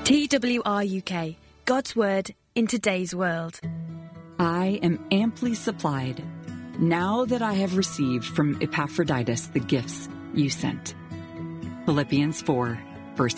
TWR UK, God's Word in today's world. I am amply supplied, now that I have received from Epaphroditus the gifts you sent. Philippians 4, verse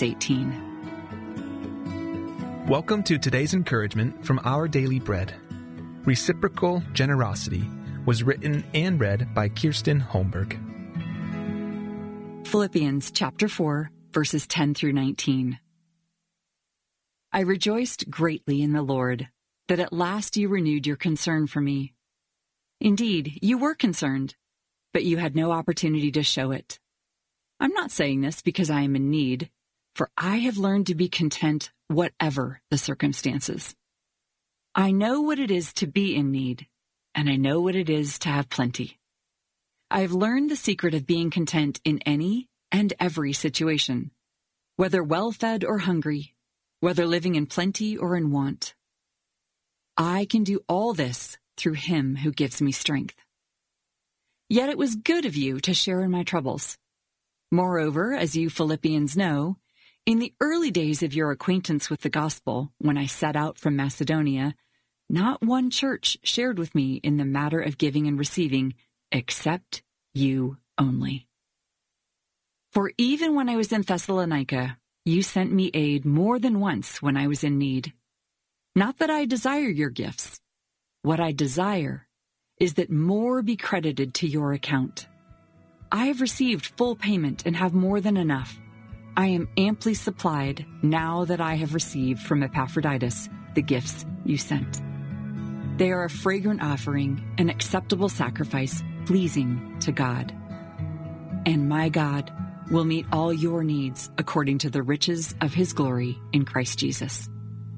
18. Welcome to today's encouragement from Our Daily Bread. Reciprocal Generosity was written and read by Kirsten Holmberg. Philippians chapter 4, verses 10 through 19. I rejoiced greatly in the Lord that at last you renewed your concern for me. Indeed, you were concerned, but you had no opportunity to show it. I'm not saying this because I am in need, for I have learned to be content whatever the circumstances. I know what it is to be in need, and I know what it is to have plenty. I have learned the secret of being content in any and every situation, whether well-fed or hungry, whether living in plenty or in want. I can do all this through him who gives me strength. Yet it was good of you to share in my troubles. Moreover, as you Philippians know, in the early days of your acquaintance with the gospel, when I set out from Macedonia, not one church shared with me in the matter of giving and receiving, except you only. For even when I was in Thessalonica, you sent me aid more than once when I was in need. Not that I desire your gifts. What I desire is that more be credited to your account. I have received full payment and have more than enough. I am amply supplied now that I have received from Epaphroditus the gifts you sent. They are a fragrant offering, an acceptable sacrifice, pleasing to God. And my God will meet all your needs according to the riches of his glory in Christ Jesus.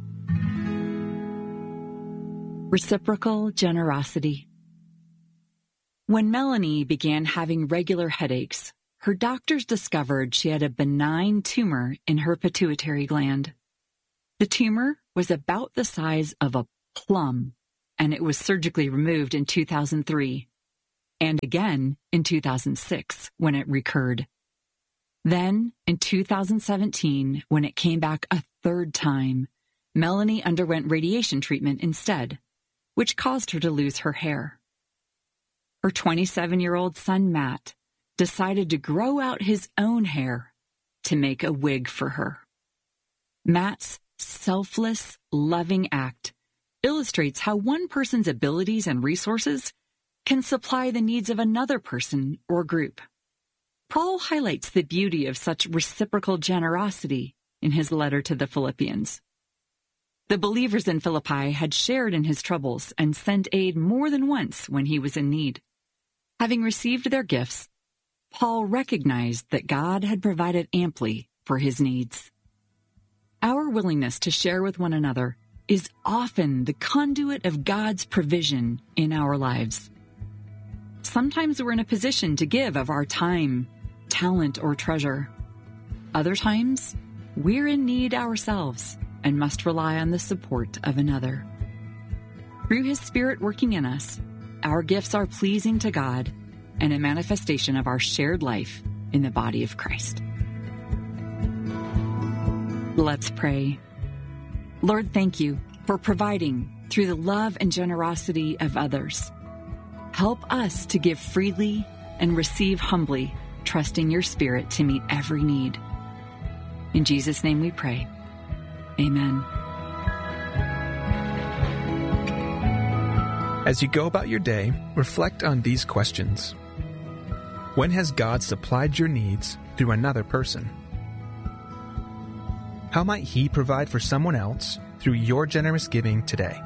Reciprocal generosity. When Melanie began having regular headaches, her doctors discovered she had a benign tumor in her pituitary gland. The tumor was about the size of a plum, and it was surgically removed in 2003, and again in 2006 when it recurred. Then, in 2017, when it came back a third time, Melanie underwent radiation treatment instead, which caused her to lose her hair. Her 27-year-old son, Matt, decided to grow out his own hair to make a wig for her. Matt's selfless, loving act illustrates how one person's abilities and resources can supply the needs of another person or group. Paul highlights the beauty of such reciprocal generosity in his letter to the Philippians. The believers in Philippi had shared in his troubles and sent aid more than once when he was in need. Having received their gifts, Paul recognized that God had provided amply for his needs. Our willingness to share with one another is often the conduit of God's provision in our lives. Sometimes we're in a position to give of our time, talent, or treasure. Other times, we're in need ourselves and must rely on the support of another. Through his Spirit working in us, our gifts are pleasing to God and a manifestation of our shared life in the body of Christ. Let's pray. Lord, thank you for providing through the love and generosity of others. Help us to give freely and receive humbly, trusting your Spirit to meet every need. In Jesus' name we pray. Amen. As you go about your day, reflect on these questions. When has God supplied your needs through another person? How might he provide for someone else through your generous giving today?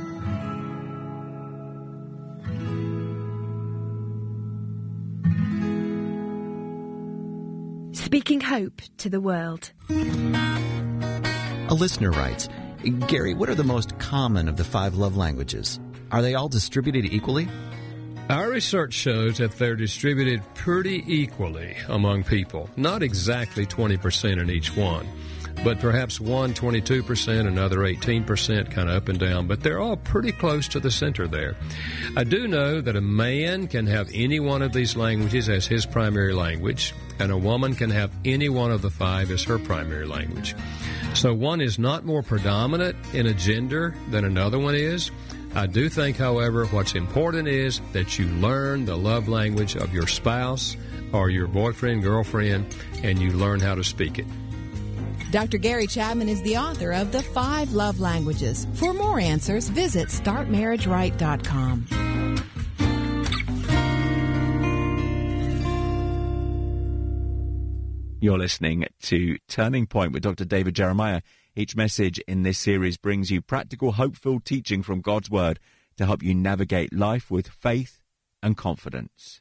Speaking hope to the world. A listener writes, Gary, what are the most common of the 5 love languages? Are they all distributed equally? Our research shows that they're distributed pretty equally among people, not exactly 20% in each one. but perhaps one 22%, another 18%, kind of up and down, but they're all pretty close to the center there. I do know that a man can have any one of these languages as his primary language, and a woman can have any one of the 5 as her primary language. So one is not more predominant in a gender than another one is. I do think, however, what's important is that you learn the love language of your spouse or your boyfriend, girlfriend, and you learn how to speak it. Dr. Gary Chapman is the author of The 5 Love Languages. For more answers, visit StartMarriageRight.com. You're listening to Turning Point with Dr. David Jeremiah. Each message in this series brings you practical, hope-filled teaching from God's Word to help you navigate life with faith and confidence.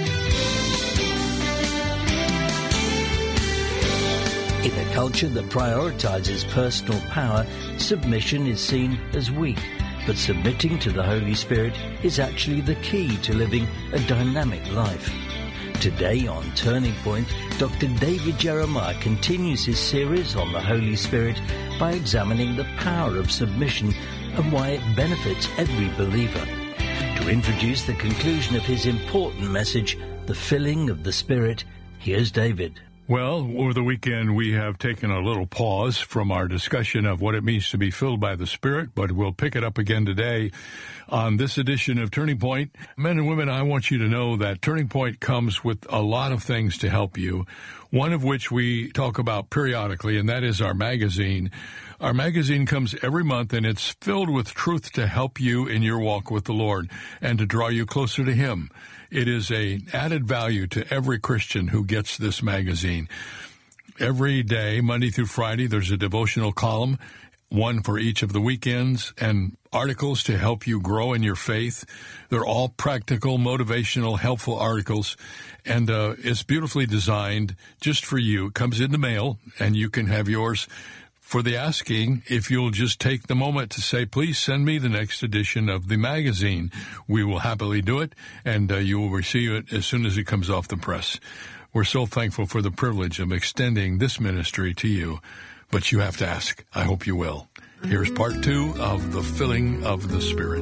In a culture that prioritizes personal power, submission is seen as weak. But submitting to the Holy Spirit is actually the key to living a dynamic life. Today on Turning Point, Dr. David Jeremiah continues his series on the Holy Spirit by examining the power of submission and why it benefits every believer. To introduce the conclusion of his important message, The Filling of the Spirit, here's David. Well, over the weekend, we have taken a little pause from our discussion of what it means to be filled by the Spirit, but we'll pick it up again today on this edition of Turning Point. Men and women, I want you to know that Turning Point comes with a lot of things to help you, one of which we talk about periodically, and that is our magazine. Our magazine comes every month, and it's filled with truth to help you in your walk with the Lord and to draw you closer to Him. It is an added value to every Christian who gets this magazine. Every day, Monday through Friday, there's a devotional column, one for each of the weekends, and articles to help you grow in your faith. They're all practical, motivational, helpful articles, and it's beautifully designed just for you. It comes in the mail, and you can have yours for the asking if you'll just take the moment to say, please send me the next edition of the magazine. We will happily do it, and you will receive it as soon as it comes off the press. We're so thankful for the privilege of extending this ministry to you, but you have to ask. I hope you will. Here's part 2 of The Filling of the Spirit.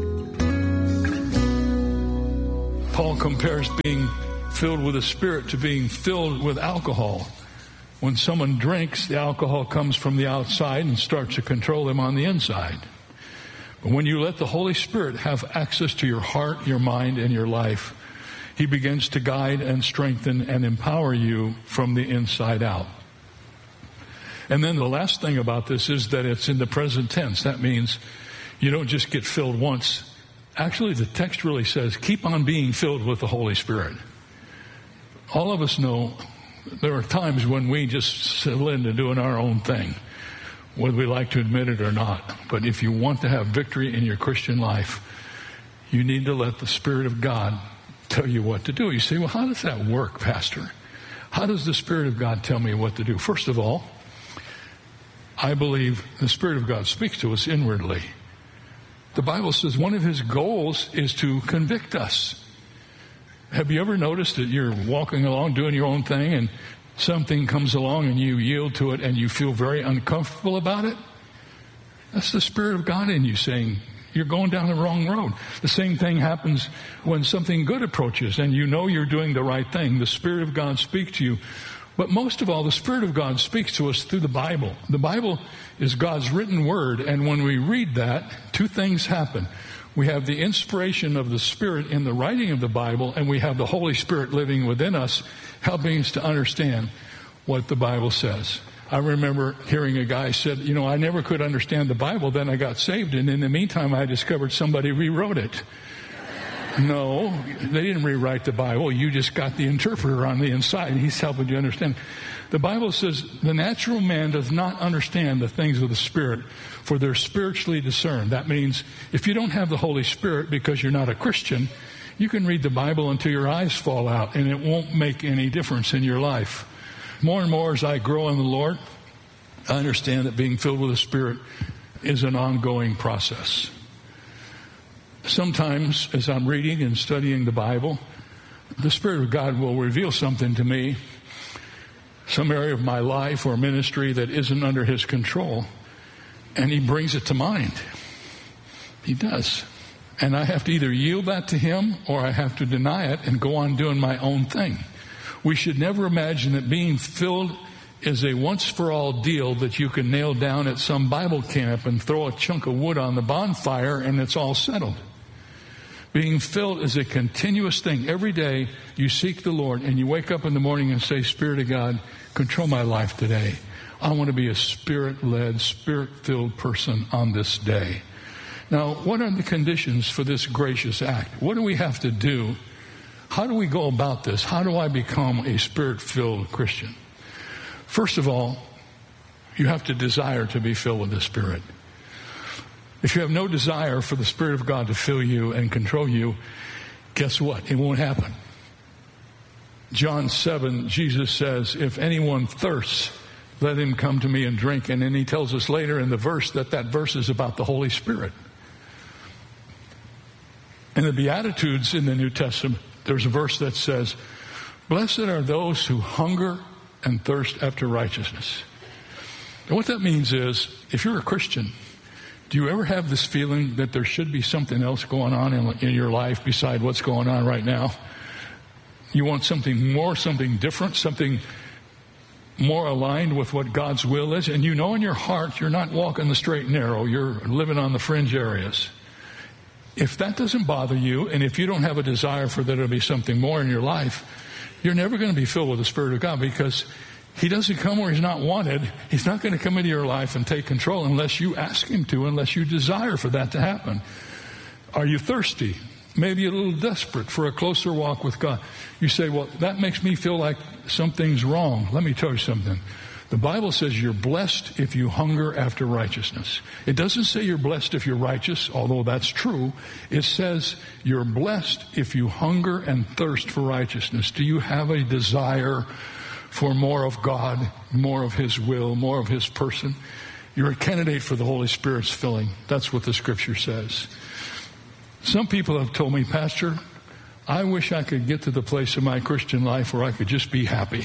Paul compares being filled with the Spirit to being filled with alcohol. When someone drinks, the alcohol comes from the outside and starts to control them on the inside. But when you let the Holy Spirit have access to your heart, your mind, and your life, He begins to guide and strengthen and empower you from the inside out. And then the last thing about this is that it's in the present tense. That means you don't just get filled once. Actually, the text really says, keep on being filled with the Holy Spirit. All of us know there are times when we just settle into doing our own thing, whether we like to admit it or not. But if you want to have victory in your Christian life, you need to let the Spirit of God tell you what to do. You say, well, how does that work, Pastor? How does the Spirit of God tell me what to do? First of all, I believe the Spirit of God speaks to us inwardly. The Bible says one of His goals is to convict us. Have you ever noticed that you're walking along doing your own thing and something comes along and you yield to it and you feel very uncomfortable about it? That's the Spirit of God in you saying, you're going down the wrong road. The same thing happens when something good approaches and you know you're doing the right thing. The Spirit of God speaks to you. But most of all, the Spirit of God speaks to us through the Bible. The Bible is God's written word, and when we read that, 2 things happen. We have the inspiration of the Spirit in the writing of the Bible, and we have the Holy Spirit living within us, helping us to understand what the Bible says. I remember hearing a guy said, I never could understand the Bible, then I got saved, and in the meantime I discovered somebody rewrote it. No, they didn't rewrite the Bible. You just got the interpreter on the inside, and he's helping you understand. The Bible says the natural man does not understand the things of the Spirit, for they're spiritually discerned. That means if you don't have the Holy Spirit because you're not a Christian, you can read the Bible until your eyes fall out, and it won't make any difference in your life. More and more as I grow in the Lord, I understand that being filled with the Spirit is an ongoing process. Sometimes as I'm reading and studying the Bible, the Spirit of God will reveal something to me, some area of my life or ministry that isn't under his control, and he brings it to mind. He does. And I have to either yield that to him or I have to deny it and go on doing my own thing. We should never imagine that being filled is a once-for-all deal that you can nail down at some Bible camp and throw a chunk of wood on the bonfire and it's all settled. Being filled is a continuous thing. Every day you seek the Lord and you wake up in the morning and say, Spirit of God, control my life today. I want to be a Spirit-led, Spirit-filled person on this day. Now, what are the conditions for this gracious act? What do we have to do? How do we go about this? How do I become a Spirit-filled Christian? First of all, you have to desire to be filled with the Spirit. If you have no desire for the Spirit of God to fill you and control you, guess what? It won't happen. John 7, Jesus says, if anyone thirsts, let him come to me and drink. And then he tells us later in the verse that verse is about the Holy Spirit. In the Beatitudes in the New Testament, there's a verse that says, blessed are those who hunger and thirst after righteousness. And what that means is, if you're a Christian, do you ever have this feeling that there should be something else going on in your life beside what's going on right now? You want something more, something different, something more aligned with what God's will is, and you know in your heart you're not walking the straight and narrow, you're living on the fringe areas. If that doesn't bother you, and if you don't have a desire for there to be something more in your life, you're never going to be filled with the Spirit of God, because he doesn't come where he's not wanted. He's not going to come into your life and take control unless you ask him to, unless you desire for that to happen. Are you thirsty? Maybe a little desperate for a closer walk with God. You say, well, that makes me feel like something's wrong. Let me tell you something. The Bible says you're blessed if you hunger after righteousness. It doesn't say you're blessed if you're righteous, although that's true. It says you're blessed if you hunger and thirst for righteousness. Do you have a desire for more of God, more of his will, more of his person? You're a candidate for the Holy Spirit's filling. That's what the Scripture says. Some people have told me, Pastor, I wish I could get to the place in my Christian life where I could just be happy.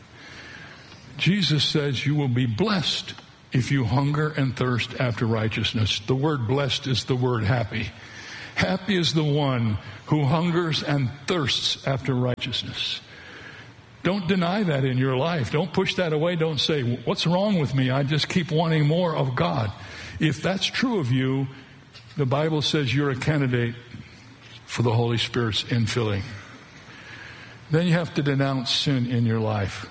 Jesus says you will be blessed if you hunger and thirst after righteousness. The word blessed is the word happy. Happy is the one who hungers and thirsts after righteousness. Don't deny that in your life. Don't push that away. Don't say, what's wrong with me? I just keep wanting more of God. If that's true of you, the Bible says you're a candidate for the Holy Spirit's infilling. Then you have to denounce sin in your life.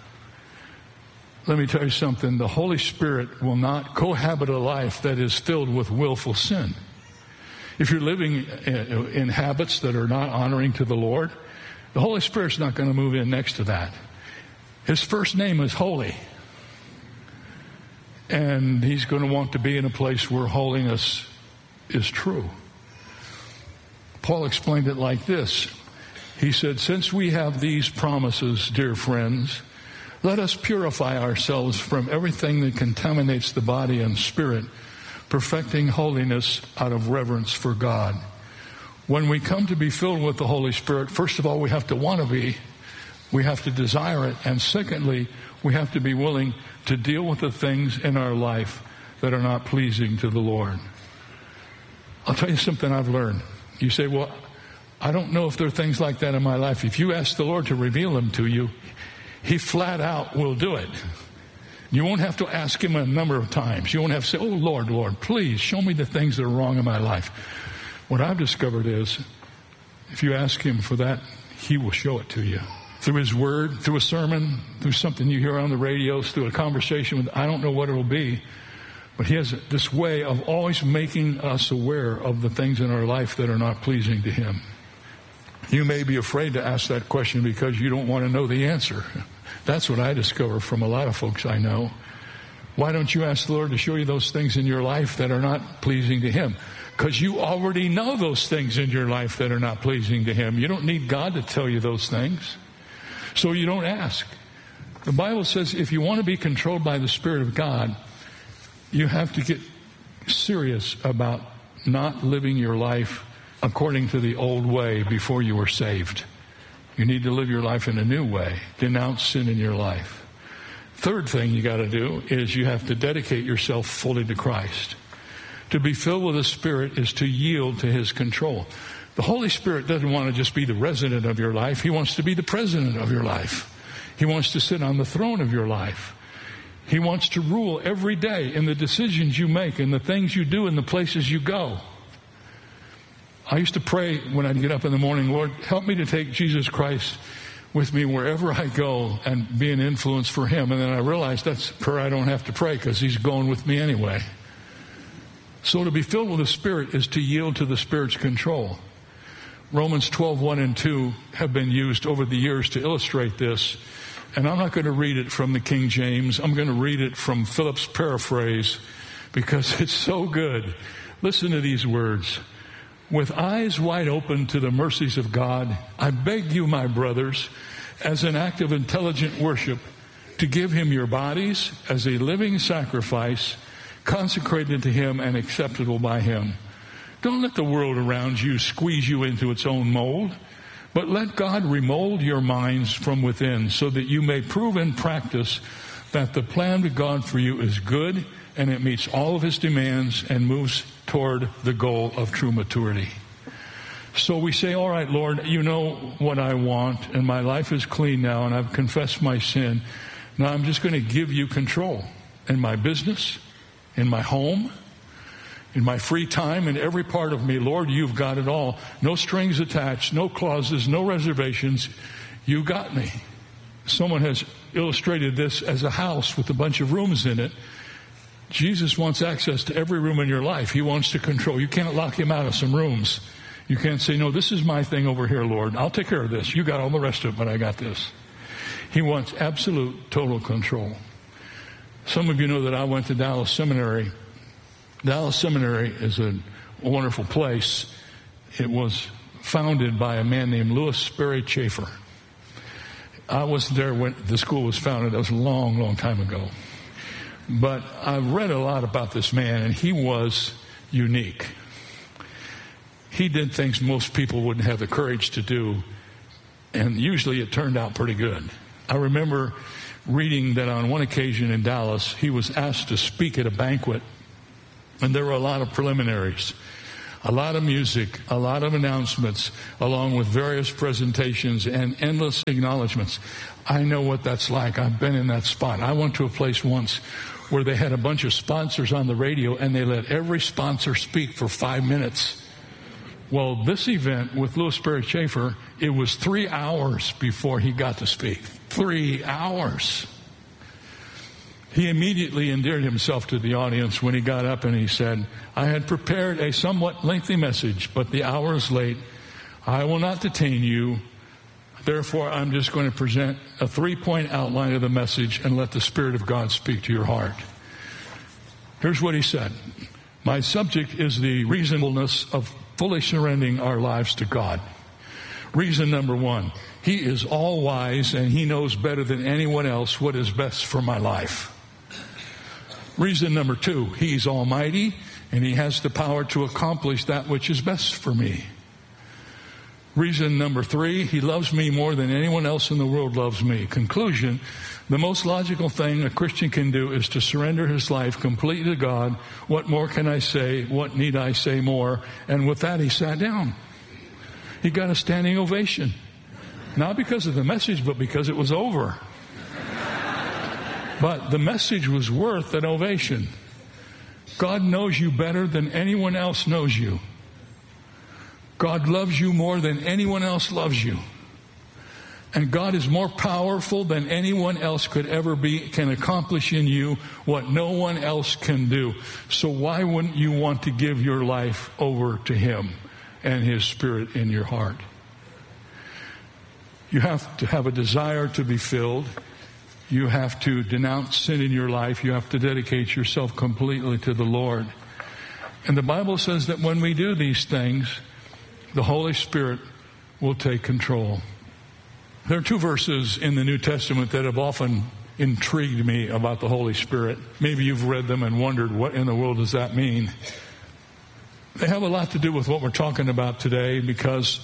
Let me tell you something. The Holy Spirit will not cohabit a life that is filled with willful sin. If you're living in habits that are not honoring to the Lord, the Holy Spirit's not going to move in next to that. His first name is holy. And he's going to want to be in a place where holiness is true. Paul explained it like this. He said, since we have these promises, dear friends, let us purify ourselves from everything that contaminates the body and spirit, perfecting holiness out of reverence for God. When we come to be filled with the Holy Spirit, first of all, we have to want to be. We have to desire it. And secondly, we have to be willing to deal with the things in our life that are not pleasing to the Lord. I'll tell you something I've learned. You say, well, I don't know if there are things like that in my life. If you ask the Lord to reveal them to you, he flat out will do it. You won't have to ask him a number of times. You won't have to say, oh, Lord, please show me the things that are wrong in my life. What I've discovered is, if you ask him for that, he will show it to you. Through his word, through a sermon, through something you hear on the radio, through a conversation with, I don't know what it will be, but he has this way of always making us aware of the things in our life that are not pleasing to him. You may be afraid to ask that question because you don't want to know the answer. That's what I discover from a lot of folks I know. Why don't you ask the Lord to show you those things in your life that are not pleasing to him? Because you already know those things in your life that are not pleasing to him. You don't need God to tell you those things. So you don't ask. The Bible says if you want to be controlled by the Spirit of God, you have to get serious about not living your life according to the old way before you were saved. You need to live your life in a new way. Denounce sin in your life. Third thing you got to do is you have to dedicate yourself fully to Christ. To be filled with the Spirit is to yield to His control. The Holy Spirit doesn't want to just be the resident of your life. He wants to be the president of your life. He wants to sit on the throne of your life. He wants to rule every day in the decisions you make, in the things you do, in the places you go. I used to pray when I'd get up in the morning, Lord, help me to take Jesus Christ with me wherever I go and be an influence for Him. And then I realized that's a prayer I don't have to pray because He's going with me anyway. So to be filled with the Spirit is to yield to the Spirit's control. Romans 12:1 and 2 have been used over the years to illustrate this. And I'm not going to read it from the King James. I'm going to read it from Phillips' paraphrase because it's so good. Listen to these words. With eyes wide open to the mercies of God, I beg you, my brothers, as an act of intelligent worship, to give Him your bodies as a living sacrifice, consecrated to Him and acceptable by Him. Don't let the world around you squeeze you into its own mold, but let God remold your minds from within so that you may prove in practice that the plan of God for you is good and it meets all of His demands and moves toward the goal of true maturity. So we say, all right, Lord, you know what I want, and my life is clean now, and I've confessed my sin. Now I'm just going to give you control in my business, in my home, in my free time, in every part of me. Lord, you've got it all. No strings attached, no clauses, no reservations. You got me. Someone has illustrated this as a house with a bunch of rooms in it. Jesus wants access to every room in your life. He wants to control. You can't lock Him out of some rooms. You can't say, no, this is my thing over here, Lord. I'll take care of this. You got all the rest of it, but I got this. He wants absolute, total control. Some of you know that I went to Dallas Seminary. Dallas Seminary is a wonderful place. It was founded by a man named Lewis Sperry Chafer. I wasn't there when the school was founded. That was a long, long time ago. But I've read a lot about this man, and he was unique. He did things most people wouldn't have the courage to do, and usually it turned out pretty good. I remember reading that on one occasion in Dallas, he was asked to speak at a banquet, and there were a lot of preliminaries, a lot of music, a lot of announcements, along with various presentations and endless acknowledgments. I know what that's like. I've been in that spot. I went to a place once where they had a bunch of sponsors on the radio, and they let every sponsor speak for 5 minutes. Well, this event with Lewis Sperry Chafer, it was 3 hours before he got to speak. 3 hours. He immediately endeared himself to the audience when he got up and he said, I had prepared a somewhat lengthy message, but the hour is late. I will not detain you. Therefore, I'm just going to present a 3-point outline of the message and let the Spirit of God speak to your heart. Here's what he said. My subject is the reasonableness of fully surrendering our lives to God. Reason number 1, He is all wise and He knows better than anyone else what is best for my life. Reason number 2, He's almighty and He has the power to accomplish that which is best for me. Reason number 3, He loves me more than anyone else in the world loves me. Conclusion, the most logical thing a Christian can do is to surrender his life completely to God. What more can I say? What need I say more? And with that, he sat down. He got a standing ovation. Not because of the message, but because it was over. But the message was worth an ovation. God knows you better than anyone else knows you. God loves you more than anyone else loves you. And God is more powerful than anyone else could ever be, can accomplish in you what no one else can do. So why wouldn't you want to give your life over to Him and His Spirit in your heart? You have to have a desire to be filled. You have to denounce sin in your life. You have to dedicate yourself completely to the Lord. And the Bible says that when we do these things, the Holy Spirit will take control. There are 2 verses in the New Testament that have often intrigued me about the Holy Spirit. Maybe you've read them and wondered, what in the world does that mean? They have a lot to do with what we're talking about today, because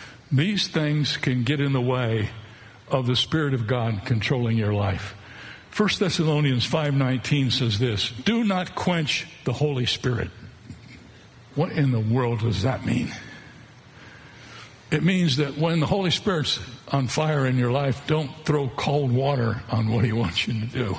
these things can get in the way of the Spirit of God controlling your life. 1 Thessalonians 5:19 says this, do not quench the Holy Spirit. What in the world does that mean? It means that when the Holy Spirit's on fire in your life, don't throw cold water on what he wants you to do.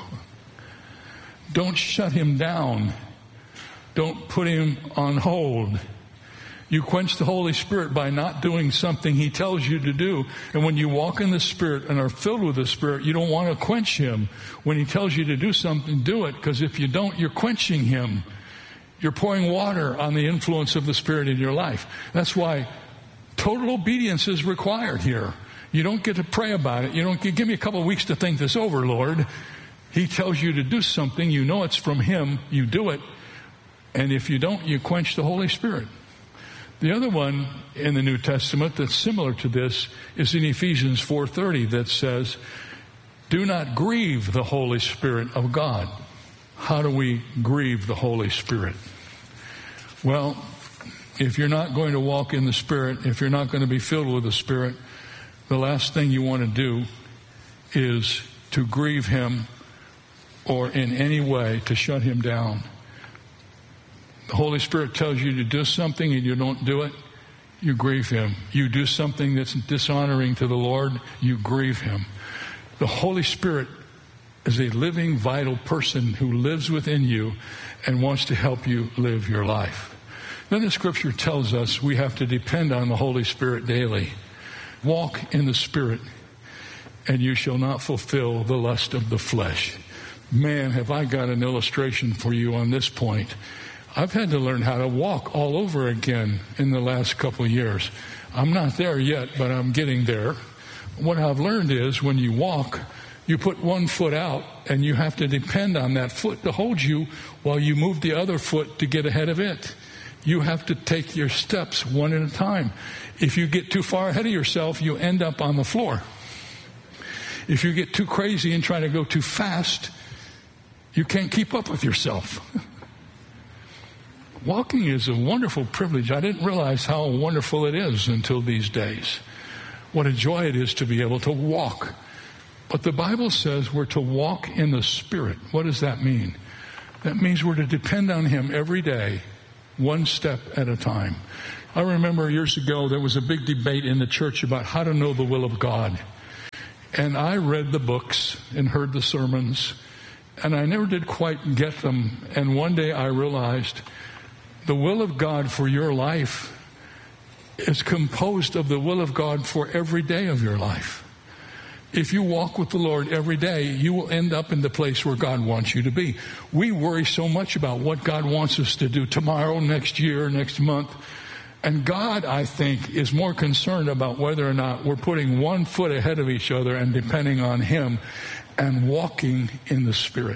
Don't shut him down. Don't put him on hold. You quench the Holy Spirit by not doing something he tells you to do. And when you walk in the Spirit and are filled with the Spirit, you don't want to quench him. When he tells you to do something, do it. Because if you don't, you're quenching him. You're pouring water on the influence of the Spirit in your life. That's why total obedience is required here. You don't get to pray about it. You don't give me a couple of weeks to think this over, Lord. He tells you to do something. You know it's from him. You do it. And if you don't, you quench the Holy Spirit. The other one in the New Testament that's similar to this is in Ephesians 4:30 that says, do not grieve the Holy Spirit of God. How do we grieve the Holy Spirit? Well, if you're not going to walk in the Spirit, if you're not going to be filled with the Spirit, the last thing you want to do is to grieve him or in any way to shut him down. The Holy Spirit tells you to do something and you don't do it, you grieve him. You do something that's dishonoring to the Lord, you grieve him. The Holy Spirit is a living, vital person who lives within you and wants to help you live your life. Then the Scripture tells us we have to depend on the Holy Spirit daily. Walk in the Spirit, and you shall not fulfill the lust of the flesh. Man, have I got an illustration for you on this point. I've had to learn how to walk all over again in the last couple of years. I'm not there yet, but I'm getting there. What I've learned is when you walk, you put one foot out and you have to depend on that foot to hold you while you move the other foot to get ahead of it. You have to take your steps one at a time. If you get too far ahead of yourself, you end up on the floor. If you get too crazy and try to go too fast, you can't keep up with yourself. Walking is a wonderful privilege. I didn't realize how wonderful it is until these days. What a joy it is to be able to walk. But the Bible says we're to walk in the Spirit. What does that mean? That means we're to depend on him every day, one step at a time. I remember years ago there was a big debate in the church about how to know the will of God. And I read the books and heard the sermons, and I never did quite get them. And one day I realized the will of God for your life is composed of the will of God for every day of your life. If you walk with the Lord every day, you will end up in the place where God wants you to be. We worry so much about what God wants us to do tomorrow, next year, next month. And God, I think, is more concerned about whether or not we're putting one foot ahead of each other and depending on him and walking in the Spirit.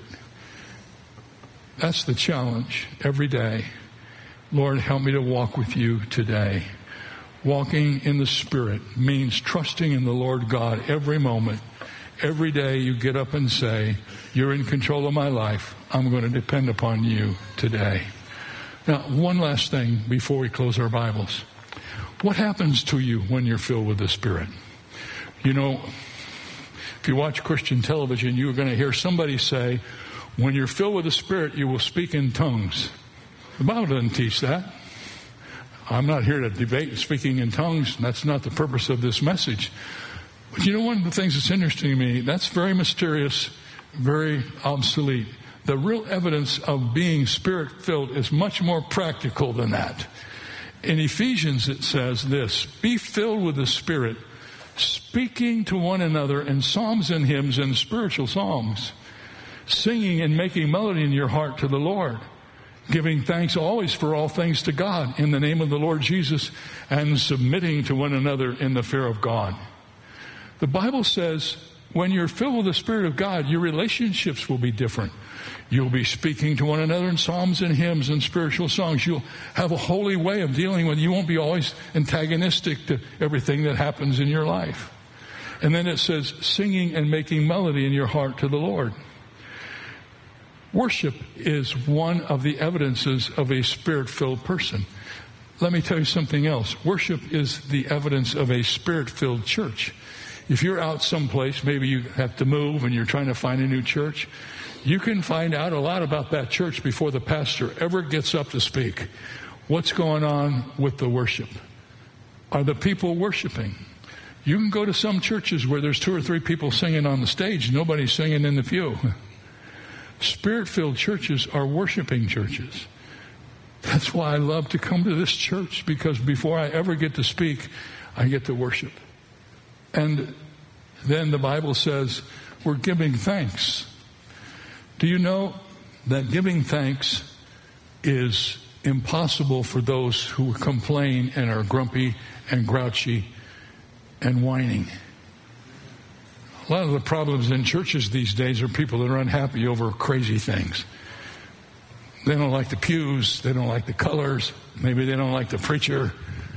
That's the challenge every day. Lord, help me to walk with you today. Walking in the Spirit means trusting in the Lord God every moment. Every day you get up and say, you're in control of my life. I'm going to depend upon you today. Now, one last thing before we close our Bibles. What happens to you when you're filled with the Spirit? You know, if you watch Christian television, you're going to hear somebody say, when you're filled with the Spirit, you will speak in tongues. The Bible doesn't teach that. I'm not here to debate speaking in tongues. That's not the purpose of this message. But you know, one of the things that's interesting to me, that's very mysterious, very obsolete. The real evidence of being Spirit-filled is much more practical than that. In Ephesians it says this, be filled with the Spirit, speaking to one another in psalms and hymns and spiritual songs, singing and making melody in your heart to the Lord, giving thanks always for all things to God in the name of the Lord Jesus, and submitting to one another in the fear of God. The Bible says when you're filled with the Spirit of God, your relationships will be different. You'll be speaking to one another in psalms and hymns and spiritual songs. You'll have a holy way of dealing with it. You won't be always antagonistic to everything that happens in your life. And then it says singing and making melody in your heart to the Lord. Worship is one of the evidences of a Spirit-filled person. Let me tell you something else. Worship is the evidence of a Spirit-filled church. If you're out someplace, maybe you have to move and you're trying to find a new church, you can find out a lot about that church before the pastor ever gets up to speak. What's going on with the worship? Are the people worshiping? You can go to some churches where there's 2 or 3 people singing on the stage. Nobody's singing in the pew. Spirit-filled churches are worshiping churches. That's why I love to come to this church, because before I ever get to speak, I get to worship. And then the Bible says we're giving thanks. Do you know that giving thanks is impossible for those who complain and are grumpy and grouchy and whining? A lot of the problems in churches these days are people that are unhappy over crazy things. They don't like the pews. They don't like the colors. Maybe they don't like the preacher.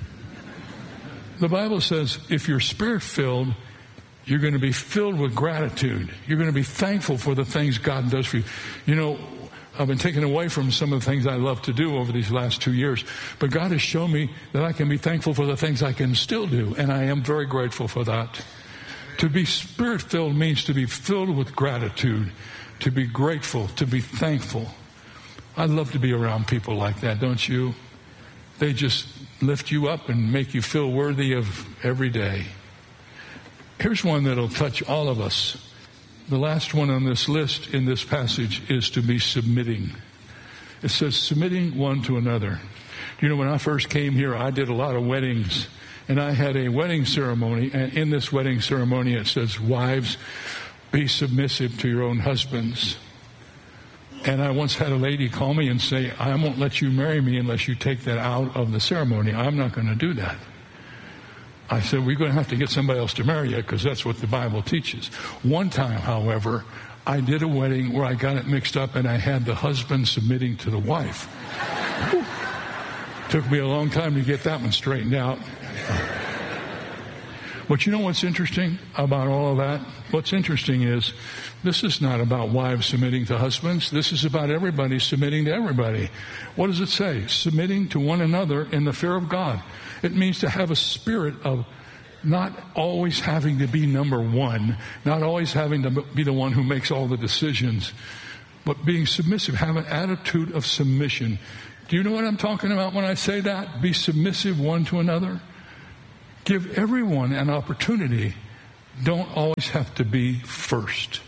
The Bible says if you're Spirit-filled, you're going to be filled with gratitude. You're going to be thankful for the things God does for you. You know, I've been taken away from some of the things I love to do over these last 2 years. But God has shown me that I can be thankful for the things I can still do. And I am very grateful for that. To be Spirit-filled means to be filled with gratitude, to be grateful, to be thankful. I love to be around people like that, don't you? They just lift you up and make you feel worthy of every day. Here's one that'll touch all of us. The last one on this list in this passage is to be submitting. It says submitting one to another. You know, when I first came here, I did a lot of weddings. And I had a wedding ceremony. And in this wedding ceremony, it says, wives, be submissive to your own husbands. And I once had a lady call me and say, I won't let you marry me unless you take that out of the ceremony. I'm not going to do that. I said, we're going to have to get somebody else to marry you, because that's what the Bible teaches. One time, however, I did a wedding where I got it mixed up and I had the husband submitting to the wife. Took me a long time to get that one straightened out. But you know what's interesting about all of that? What's interesting is this is not about wives submitting to husbands. This is about everybody submitting to everybody. What does it say? Submitting to one another in the fear of God. It means to have a spirit of not always having to be number one, not always having to be the one who makes all the decisions, but being submissive, have an attitude of submission. Do you know what I'm talking about when I say that? Be submissive one to another. Give everyone an opportunity. Don't always have to be first.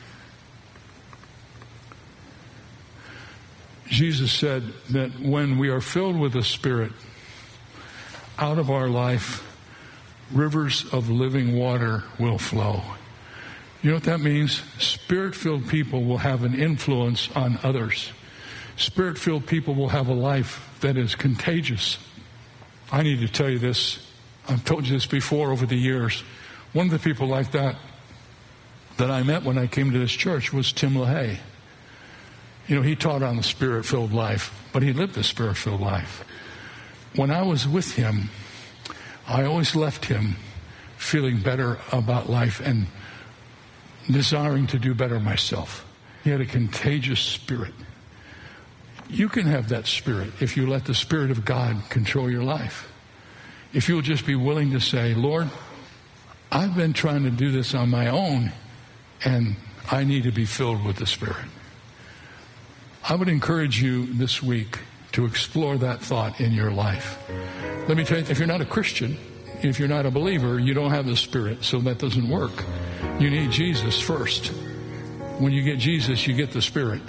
Jesus said that when we are filled with the Spirit, out of our life, rivers of living water will flow. You know what that means? Spirit-filled people will have an influence on others. Spirit-filled people will have a life that is contagious. I need to tell you this. I've told you this before over the years. One of the people like that I met when I came to this church was Tim LaHaye. You know, he taught on the Spirit-filled life, but he lived a Spirit-filled life. When I was with him, I always left him feeling better about life and desiring to do better myself. He had a contagious spirit. You can have that spirit if you let the Spirit of God control your life. If you'll just be willing to say, Lord, I've been trying to do this on my own, and I need to be filled with the Spirit. I would encourage you this week to explore that thought in your life. Let me tell you, if you're not a Christian, if you're not a believer, you don't have the Spirit, so that doesn't work. You need Jesus first. When you get Jesus, you get the Spirit.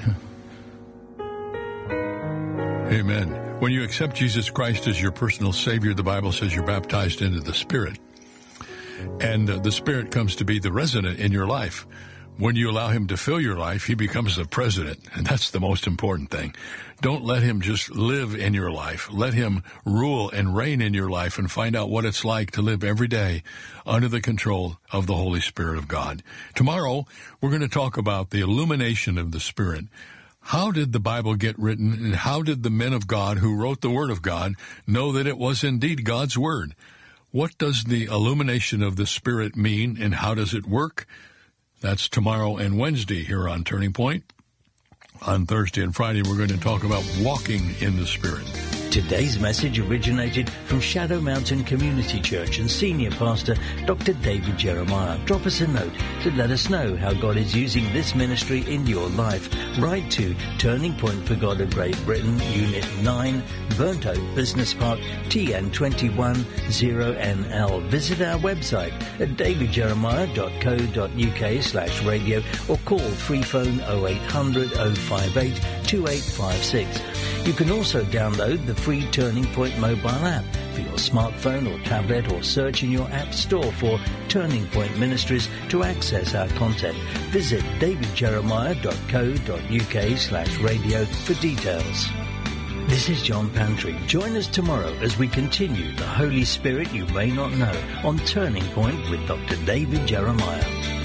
Amen. When you accept Jesus Christ as your personal Savior, the Bible says you're baptized into the Spirit. And the Spirit comes to be the resident in your life. When you allow Him to fill your life, He becomes the president. And that's the most important thing. Don't let Him just live in your life. Let Him rule and reign in your life and find out what it's like to live every day under the control of the Holy Spirit of God. Tomorrow, we're going to talk about the illumination of the Spirit. How did the Bible get written, and how did the men of God who wrote the Word of God know that it was indeed God's Word? What does the illumination of the Spirit mean, and how does it work? That's tomorrow and Wednesday here on Turning Point. On Thursday and Friday, we're going to talk about walking in the Spirit. Today's message originated from Shadow Mountain Community Church and Senior Pastor Dr. David Jeremiah. Drop us a note to let us know how God is using this ministry in your life. Write to Turning Point for God of Great Britain, Unit 9, Burnt Oak Business Park, TN21 0NL. Visit our website at davidjeremiah.co.uk/radio or call free phone 0800 058 2856. You can also download the free Turning Point mobile app for your smartphone or tablet, or search in your app store for Turning Point Ministries to access our content. Visit davidjeremiah.co.uk/radio for details. This is John Pantry. Join us tomorrow as we continue The Holy Spirit You May Not Know on Turning Point with Dr. David Jeremiah.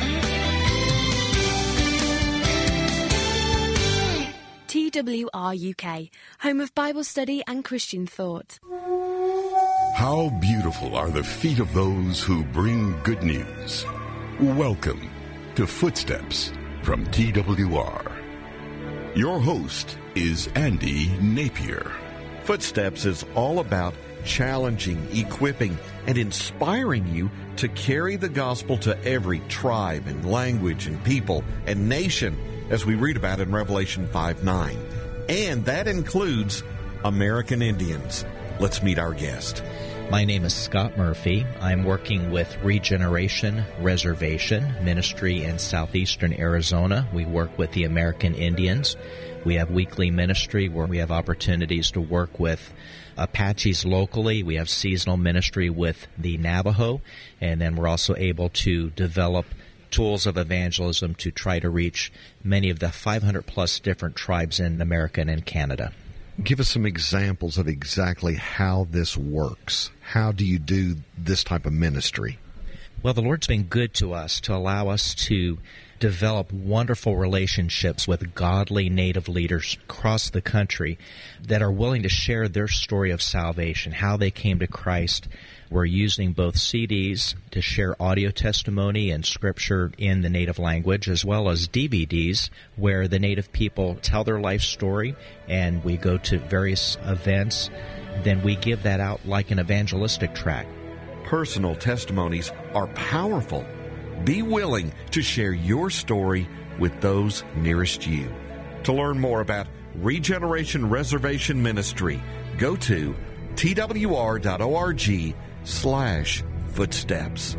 TWR UK, home of Bible study and Christian thought. How beautiful are the feet of those who bring good news. Welcome to Footsteps from TWR. Your host is Andy Napier. Footsteps is all about challenging, equipping, and inspiring you to carry the gospel to every tribe and language and people and nation, as we read about in Revelation 5:9. And that includes American Indians. Let's meet our guest. My name is Scott Murphy. I'm working with Regeneration Reservation Ministry in southeastern Arizona. We work with the American Indians. We have weekly ministry where we have opportunities to work with Apaches locally. We have seasonal ministry with the Navajo. And then we're also able to develop tools of evangelism to try to reach many of the 500-plus different tribes in America and in Canada. Give us some examples of exactly how this works. How do you do this type of ministry? Well, the Lord's been good to us to allow us to develop wonderful relationships with godly Native leaders across the country that are willing to share their story of salvation, how they came to Christ. We're using both CDs to share audio testimony and scripture in the native language, as well as DVDs where the native people tell their life story, and we go to various events. Then we give that out like an evangelistic tract. Personal testimonies are powerful. Be willing to share your story with those nearest you. To learn more about Regeneration Reservation Ministry, go to twr.org/footsteps.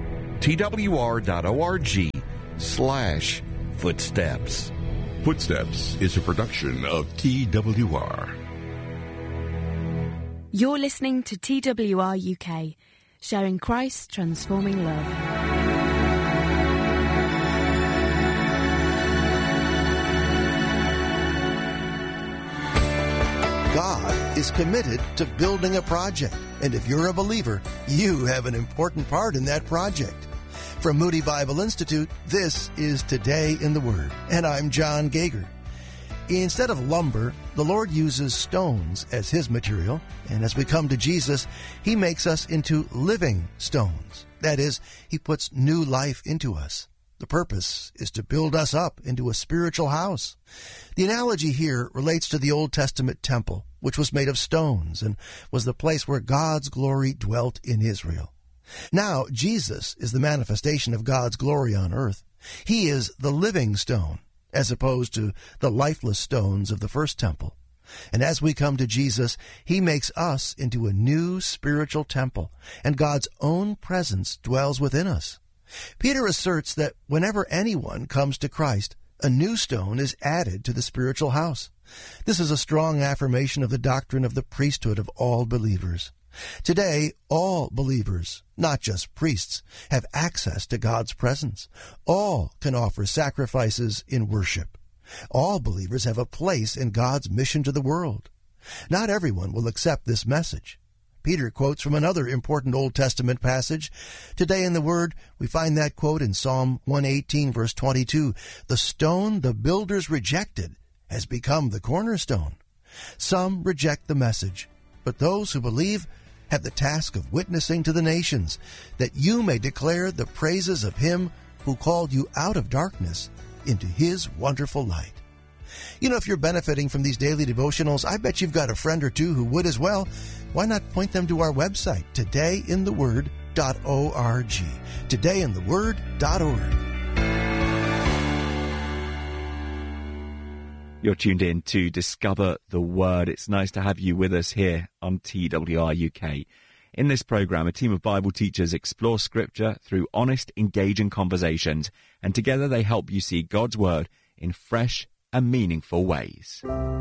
twr.org/footsteps. Footsteps is a production of TWR. You're listening to TWR UK, sharing Christ's transforming love. God is committed to building a project, and if you're a believer, you have an important part in that project. From Moody Bible Institute, this is Today in the Word, and I'm John Gager. Instead of lumber, the Lord uses stones as His material, and as we come to Jesus, He makes us into living stones. That is, He puts new life into us. The purpose is to build us up into a spiritual house. The analogy here relates to the Old Testament temple, which was made of stones and was the place where God's glory dwelt in Israel. Now, Jesus is the manifestation of God's glory on earth. He is the living stone, as opposed to the lifeless stones of the first temple. And as we come to Jesus, He makes us into a new spiritual temple, and God's own presence dwells within us. Peter asserts that whenever anyone comes to Christ, a new stone is added to the spiritual house. This is a strong affirmation of the doctrine of the priesthood of all believers. Today, all believers, not just priests, have access to God's presence. All can offer sacrifices in worship. All believers have a place in God's mission to the world. Not everyone will accept this message. Peter quotes from another important Old Testament passage. Today in the Word, we find that quote in Psalm 118, verse 22, "The stone the builders rejected has become the cornerstone." Some reject the message, but those who believe have the task of witnessing to the nations, that you may declare the praises of Him who called you out of darkness into His wonderful light. You know, if you're benefiting from these daily devotionals, I bet you've got a friend or two who would as well. Why not point them to our website, todayintheword.org. todayintheword.org. You're tuned in to Discover the Word. It's nice to have you with us here on TWR UK. In this program, a team of Bible teachers explore Scripture through honest, engaging conversations, and together they help you see God's Word in fresh and meaningful ways.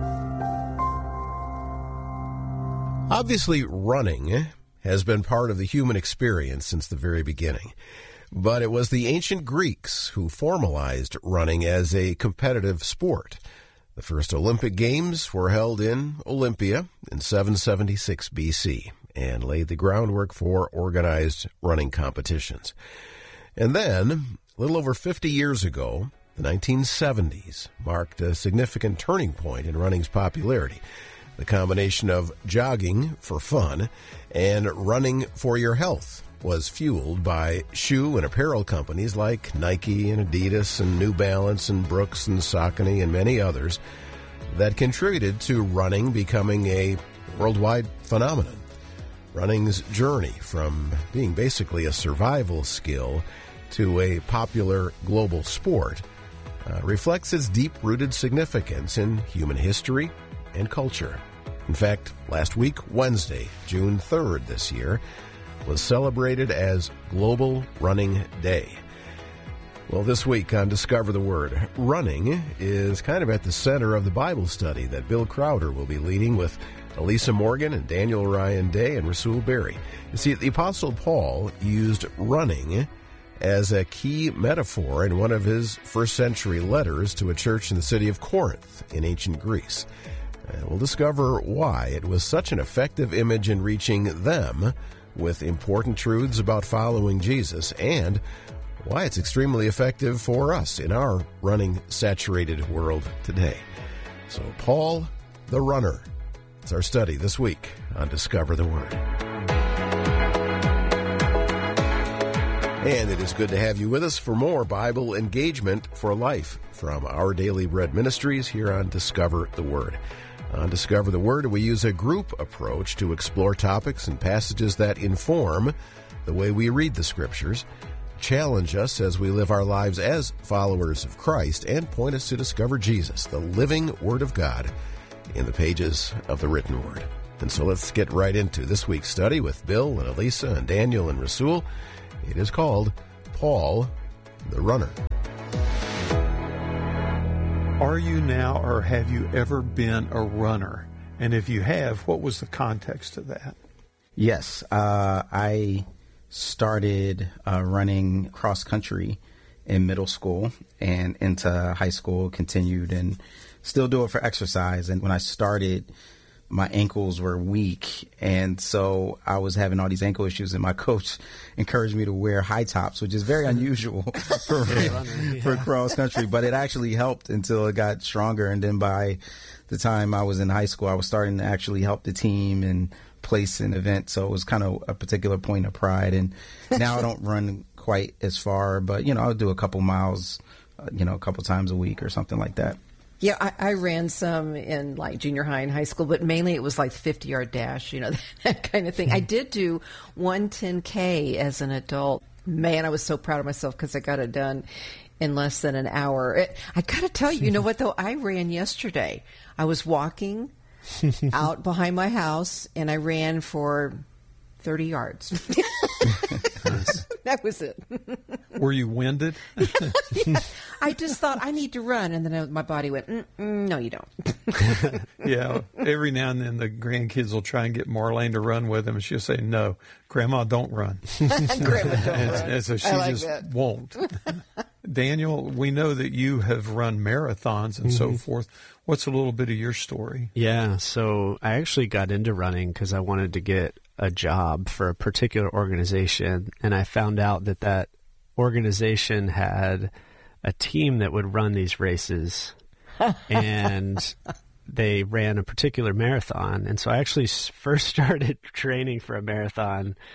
Obviously, running has been part of the human experience since the very beginning. But it was the ancient Greeks who formalized running as a competitive sport. The first Olympic Games were held in Olympia in 776 BC and laid the groundwork for organized running competitions. And then, a little over 50 years ago, the 1970s marked a significant turning point in running's popularity. The combination of jogging for fun and running for your health was fueled by shoe and apparel companies like Nike and Adidas and New Balance and Brooks and Saucony and many others that contributed to running becoming a worldwide phenomenon. Running's journey from being basically a survival skill to a popular global sport reflects its deep-rooted significance in human history and culture. In fact, last week, Wednesday, June 3rd this year, was celebrated as Global Running Day. Well, this week on Discover the Word, running is kind of at the center of the Bible study that Bill Crowder will be leading with Elisa Morgan and Daniel Ryan Day and Rasul Berry. You see, the Apostle Paul used running as a key metaphor in one of his first-century letters to a church in the city of Corinth in ancient Greece. And we'll discover why it was such an effective image in reaching them with important truths about following Jesus, and why it's extremely effective for us in our running-saturated world today. So, Paul the Runner. It's our study this week on Discover the Word. And it is good to have you with us for more Bible engagement for life from Our Daily Bread Ministries here on Discover the Word. On Discover the Word, we use a group approach to explore topics and passages that inform the way we read the Scriptures, challenge us as we live our lives as followers of Christ, and point us to discover Jesus, the living Word of God, in the pages of the written Word. And so let's get right into this week's study with Bill and Elisa and Daniel and Rasul. It is called Paul the Runner. Are you now, or have you ever been a runner? And if you have, what was the context of that? Yes, I started running cross country in middle school and into high school, continued and still do it for exercise. And when I started, my ankles were weak, and so I was having all these ankle issues, and my coach encouraged me to wear high tops, which is very unusual for cross country, but it actually helped until it got stronger. And then by the time I was in high school, I was starting to actually help the team and place an event, so it was kind of a particular point of pride. And now I don't run quite as far, but I'll do a couple miles a couple times a week or something like that. Yeah, I ran some in like junior high and high school, but mainly it was like 50-yard dash, that kind of thing. I did do 110K as an adult. Man, I was so proud of myself because I got it done in less than an hour. I got to tell you, you know what, though? I ran yesterday. I was walking out behind my house, and I ran for 30 yards. That was it. Were you winded? Yeah, I just thought, I need to run. And then my body went, no, you don't. Yeah. Every now and then the grandkids will try and get Marlene to run with them. And she'll say, no, Grandma, don't run. Grandma, don't run. And so she just won't. Daniel, we know that you have run marathons and so forth. What's a little bit of your story? Yeah. So I actually got into running because I wanted to get a job for a particular organization, and I found out that organization had a team that would run these races, and they ran a particular marathon. And so I actually first started training for a marathon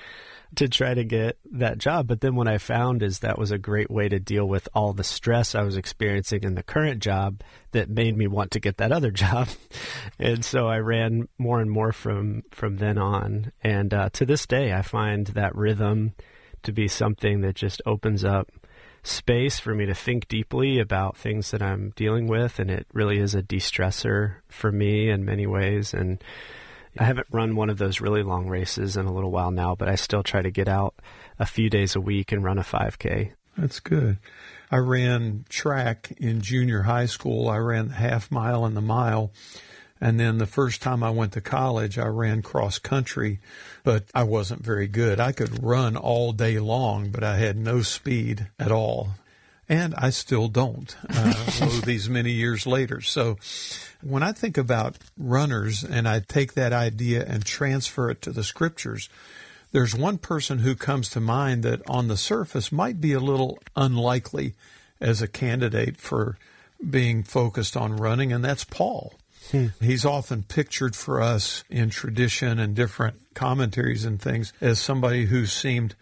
to try to get that job. But then what I found is that was a great way to deal with all the stress I was experiencing in the current job that made me want to get that other job. And so I ran more and more from then on. And to this day, I find that rhythm to be something that just opens up space for me to think deeply about things that I'm dealing with. And it really is a de-stressor for me in many ways. And I haven't run one of those really long races in a little while now, but I still try to get out a few days a week and run a 5K. That's good. I ran track in junior high school. I ran the half mile and the mile. And then the first time I went to college, I ran cross country, but I wasn't very good. I could run all day long, but I had no speed at all. And I still don't, these many years later. So when I think about runners and I take that idea and transfer it to the scriptures, there's one person who comes to mind that on the surface might be a little unlikely as a candidate for being focused on running, and that's Paul. He's often pictured for us in tradition and different commentaries and things as somebody who seemed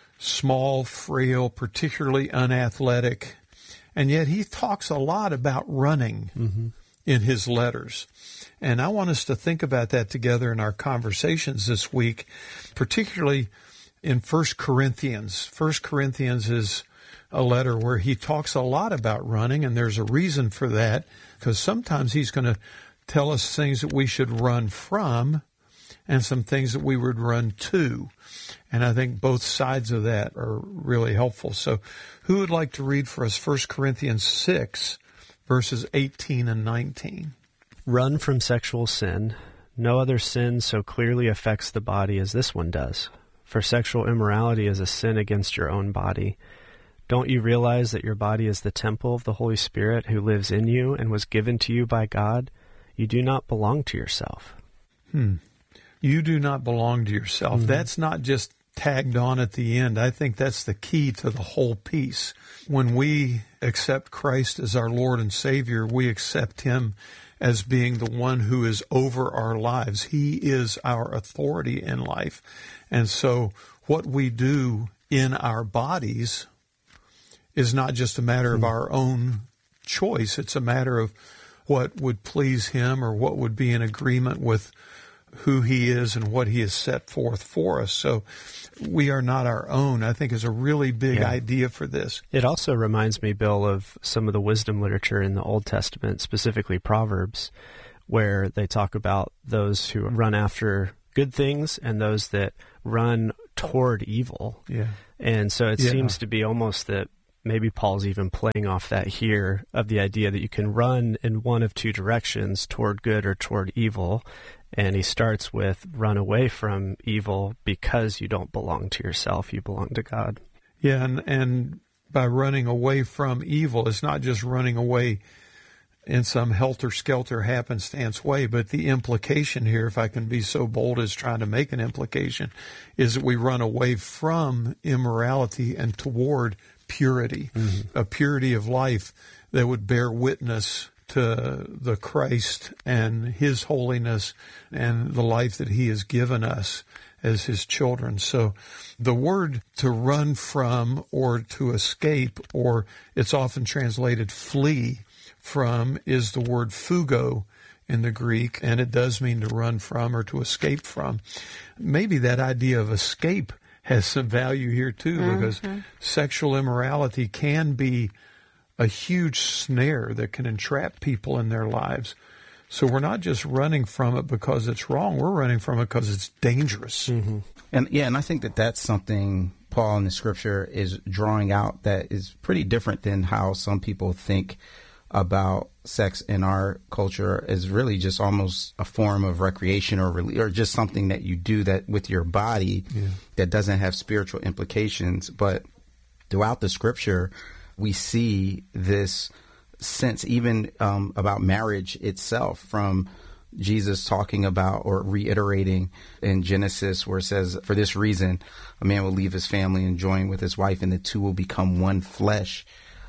small, frail, particularly unathletic, and yet he talks a lot about running in his letters. And I want us to think about that together in our conversations this week, particularly in 1 Corinthians. 1 Corinthians is a letter where he talks a lot about running, and there's a reason for that, because sometimes he's going to tell us things that we should run from and some things that we would run to. And I think both sides of that are really helpful. So who would like to read for us 1 Corinthians 6, verses 18 and 19? Run from sexual sin. No other sin so clearly affects the body as this one does. For sexual immorality is a sin against your own body. Don't you realize that your body is the temple of the Holy Spirit who lives in you and was given to you by God? You do not belong to yourself. You do not belong to yourself. That's not just tagged on at the end. I think that's the key to the whole piece. When we accept Christ as our Lord and Savior, we accept Him as being the one who is over our lives. He is our authority in life. And so what we do in our bodies is not just a matter of our own choice. It's a matter of what would please Him or what would be in agreement with who He is and what He has set forth for us. So we are not our own, I think, is a really big idea for this. It also reminds me, Bill, of some of the wisdom literature in the Old Testament, specifically Proverbs, where they talk about those who run after good things and those that run toward evil. And so it seems to be almost that maybe Paul's even playing off that here, of the idea that you can run in one of two directions, toward good or toward evil. And he starts with run away from evil because you don't belong to yourself, you belong to God. Yeah, and by running away from evil, it's not just running away in some helter-skelter happenstance way, but the implication here, if I can be so bold as trying to make an implication, is that we run away from immorality and toward purity, a purity of life that would bear witness to the Christ and His holiness and the life that He has given us as His children. So the word to run from or to escape, or it's often translated flee from, is the word phugo in the Greek, and it does mean to run from or to escape from. Maybe that idea of escape has some value here too, because sexual immorality can be a huge snare that can entrap people in their lives. So we're not just running from it because it's wrong. We're running from it because it's dangerous. And I think that that's something Paul in the Scripture is drawing out that is pretty different than how some people think about sex in our culture, is really just almost a form of recreation or just something that you do that with your body that doesn't have spiritual implications. But throughout the Scripture, we see this sense even about marriage itself, from Jesus talking about or reiterating in Genesis where it says, for this reason, a man will leave his family and join with his wife, and the two will become one flesh,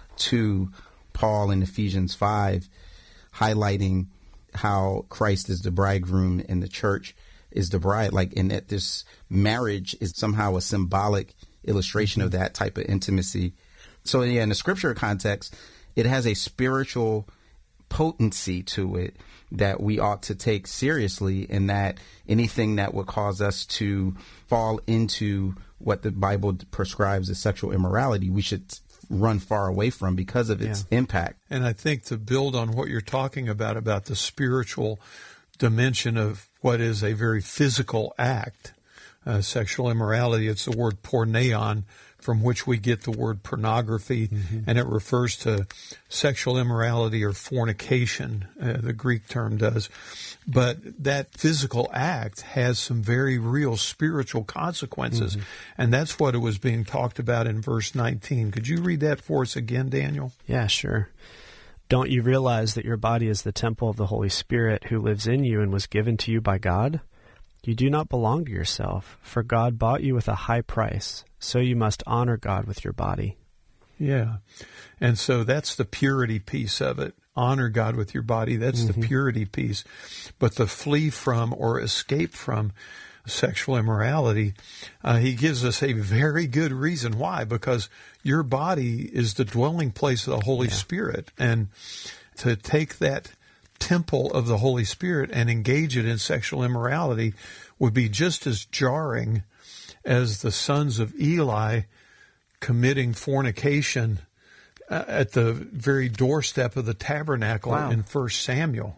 to Paul in Ephesians 5, highlighting how Christ is the bridegroom in the church, is the bride. Like, in that this marriage is somehow a symbolic illustration of that type of intimacy. So yeah, in the scripture context, it has a spiritual potency to it that we ought to take seriously, and that anything that would cause us to fall into what the Bible prescribes as sexual immorality, we should run far away from because of its impact. And I think to build on what you're talking about the spiritual dimension of what is a very physical act, sexual immorality, it's the word porneon, from which we get the word pornography, and it refers to sexual immorality or fornication, the Greek term does. But that physical act has some very real spiritual consequences, and that's what it was being talked about in verse 19. Could you read that for us again, Daniel? Yeah, sure. Don't you realize that your body is the temple of the Holy Spirit who lives in you and was given to you by God? You do not belong to yourself, for God bought you with a high price, so you must honor God with your body. Yeah. And so that's the purity piece of it. Honor God with your body. That's the purity piece. But the flee from or escape from sexual immorality, he gives us a very good reason why, because your body is the dwelling place of the Holy Spirit. And to take that temple of the Holy Spirit and engage it in sexual immorality would be just as jarring as the sons of Eli committing fornication at the very doorstep of the tabernacle in 1 Samuel.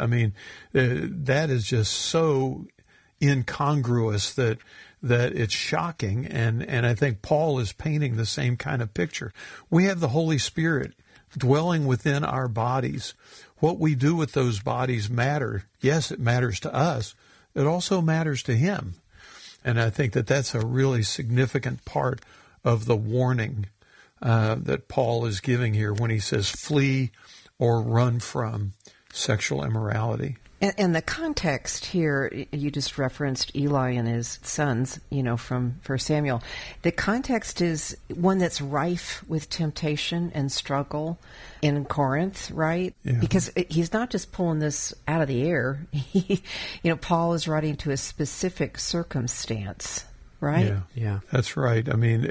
That is just so incongruous that it's shocking, and I think Paul is painting the same kind of picture. We have the Holy Spirit dwelling within our bodies. What we do with those bodies matter. Yes, it matters to us. It also matters to Him. And I think that that's a really significant part of the warning that Paul is giving here when he says flee or run from sexual immorality. And the context here, you just referenced Eli and his sons, from 1 Samuel. The context is one that's rife with temptation and struggle in Corinth, right? Yeah. Because he's not just pulling this out of the air. Paul is writing to a specific circumstance, right? Yeah, that's right.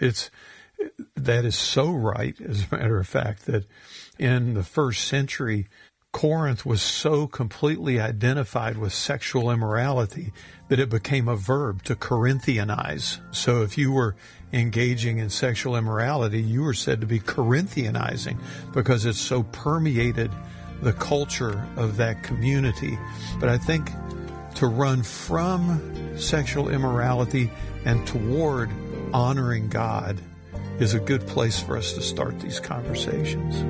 That is so right, as a matter of fact, that in the first century, Corinth was so completely identified with sexual immorality that it became a verb to Corinthianize. So if you were engaging in sexual immorality, you were said to be Corinthianizing because it so permeated the culture of that community. But I think to run from sexual immorality and toward honoring God is a good place for us to start these conversations.